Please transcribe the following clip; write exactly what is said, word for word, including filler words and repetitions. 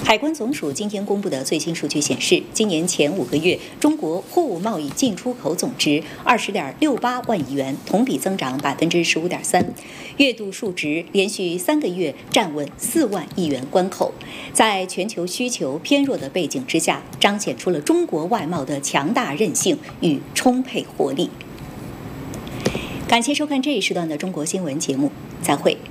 海关总署今天公布的最新数据显示，今年前五个月，中国货物贸易进出口总值二十点六八万亿元，同比增长百分之十五点三，月度数值连续三个月站稳四万亿元关口。在全球需求偏弱的背景之下，彰显出了中国外贸的强大韧性与充沛活力。感谢收看这一时段的中国新闻节目，再会。